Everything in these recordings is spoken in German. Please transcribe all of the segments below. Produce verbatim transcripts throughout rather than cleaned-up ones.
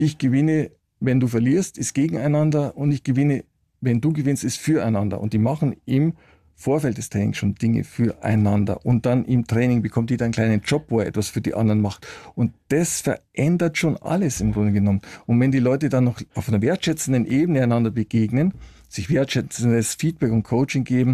ich gewinne, wenn du verlierst, ist gegeneinander und ich gewinne, wenn du gewinnst, ist füreinander. Und die machen im Vorfeld des Trainings schon Dinge füreinander. Und dann im Training bekommt jeder einen kleinen Job, wo er etwas für die anderen macht. Und das verändert schon alles im Grunde genommen. Und wenn die Leute dann noch auf einer wertschätzenden Ebene einander begegnen, sich wertschätzendes Feedback und Coaching geben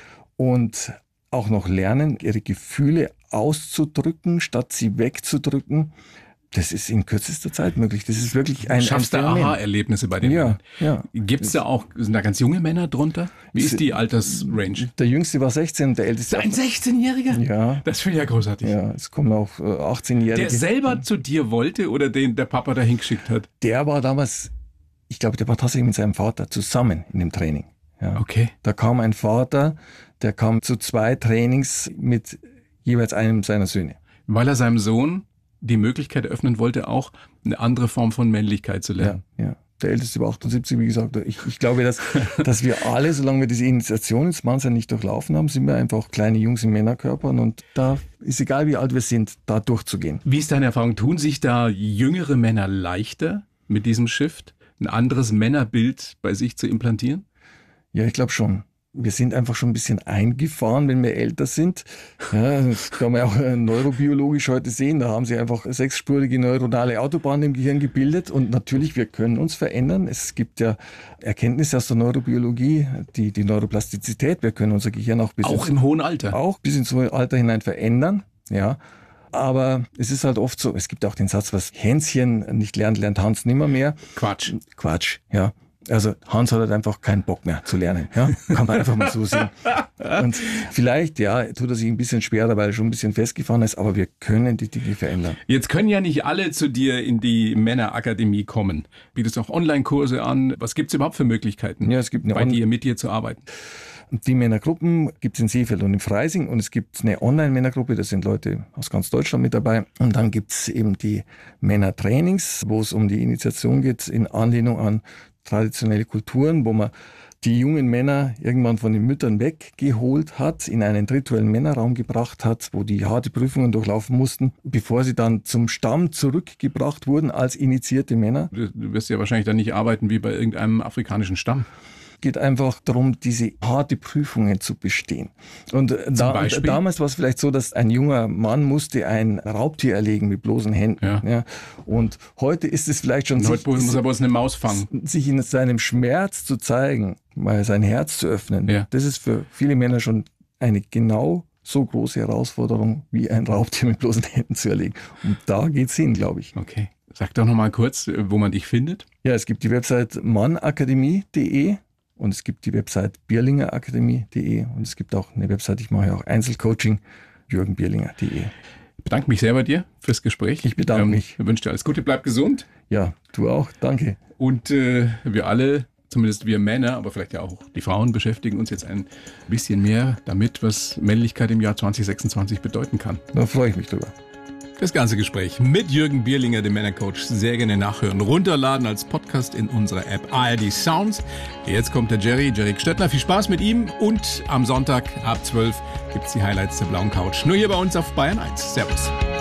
und auch noch lernen, ihre Gefühle auszudrücken, statt sie wegzudrücken, das ist in kürzester Zeit möglich. Das ist wirklich ein, du schaffst ein da Aha-Erlebnisse bei den ja, Männern. Ja. Gibt es da auch, sind da ganz junge Männer drunter? Wie ist die Altersrange? Der Jüngste war sechzehn, der Älteste... Ein sechzehnjähriger? Ja. Das finde ich ja großartig. Ja, es kommen auch achtzehnjährige. Der selber zu dir wollte oder den der Papa da hingeschickt hat? Der war damals, ich glaube, der war tatsächlich mit seinem Vater zusammen in dem Training. Ja. Okay. Da kam ein Vater, der kam zu zwei Trainings mit jeweils einem seiner Söhne. Weil er seinem Sohn die Möglichkeit eröffnen wollte, auch eine andere Form von Männlichkeit zu lernen. Ja, ja. Der Älteste war achtundsiebzig, wie gesagt. Ich, ich glaube, dass, dass wir alle, solange wir diese Initiation ins Mannsein nicht durchlaufen haben, sind wir einfach kleine Jungs in Männerkörpern und da ist egal, wie alt wir sind, da durchzugehen. Wie ist deine Erfahrung? Tun sich da jüngere Männer leichter mit diesem Shift, ein anderes Männerbild bei sich zu implantieren? Ja, ich glaube schon. Wir sind einfach schon ein bisschen eingefahren, wenn wir älter sind. Ja, das kann man auch neurobiologisch heute sehen. Da haben sie einfach sechsspurige neuronale Autobahnen im Gehirn gebildet. Und natürlich, wir können uns verändern. Es gibt ja Erkenntnisse aus der Neurobiologie, die, die Neuroplastizität. Wir können unser Gehirn auch bis Auch ins, im hohen Alter. Auch bis ins hohe Alter hinein verändern. Ja. Aber es ist halt oft so, es gibt auch den Satz, was Hänschen nicht lernt, lernt Hans nimmermehr. Quatsch. Quatsch, ja. Also Hans hat halt einfach keinen Bock mehr zu lernen. Ja? Kann man einfach mal so sehen. Und vielleicht, ja, tut er sich ein bisschen schwerer, weil er schon ein bisschen festgefahren ist, aber wir können die Dinge verändern. Jetzt können ja nicht alle zu dir in die Männerakademie kommen. Bietest du auch Online-Kurse an? Was gibt es überhaupt für Möglichkeiten, ja, es gibt eine bei dir, mit dir zu arbeiten? Die Männergruppen gibt es in Seefeld und in Freising und es gibt eine Online-Männergruppe, da sind Leute aus ganz Deutschland mit dabei. Und dann gibt es eben die Männertrainings, wo es um die Initiation geht, in Anlehnung an traditionelle Kulturen, wo man die jungen Männer irgendwann von den Müttern weggeholt hat, in einen rituellen Männerraum gebracht hat, wo die harte Prüfungen durchlaufen mussten, bevor sie dann zum Stamm zurückgebracht wurden als initiierte Männer. Du wirst ja wahrscheinlich dann nicht arbeiten wie bei irgendeinem afrikanischen Stamm. Geht einfach darum, diese harte Prüfungen zu bestehen. Und da, damals war es vielleicht so, dass ein junger Mann musste ein Raubtier erlegen mit bloßen Händen. Ja. Ja. Und heute ist es vielleicht schon... Heute sich, muss er bloß eine Maus fangen. Sich in seinem Schmerz zu zeigen, mal sein Herz zu öffnen, ja. Das ist für viele Männer schon eine genau so große Herausforderung, wie ein Raubtier mit bloßen Händen zu erlegen. Und da geht's hin, glaube ich. Okay. Sag doch noch mal kurz, wo man dich findet. Ja, es gibt die Website mannakademie punkt de. Und es gibt die Website bierlingerakademie punkt de und es gibt auch eine Website, ich mache ja auch Einzelcoaching, jürgen bierlinger punkt de. Ich bedanke mich sehr bei dir fürs Gespräch. Ich bedanke ähm, mich. Ich wünsche dir alles Gute, bleib gesund. Ja, du auch, danke. Und äh, wir alle, zumindest wir Männer, aber vielleicht ja auch die Frauen, beschäftigen uns jetzt ein bisschen mehr damit, was Männlichkeit im Jahr zwanzig sechsundzwanzig bedeuten kann. Da freue ich mich drüber. Das ganze Gespräch mit Jürgen Bierlinger, dem Männercoach, sehr gerne nachhören. Runterladen als Podcast in unserer App A R D Sounds. Jetzt kommt der Jerry, Jerry Stöttler. Viel Spaß mit ihm. Und am Sonntag ab zwölf gibt es die Highlights der blauen Couch. Nur hier bei uns auf Bayern eins. Servus.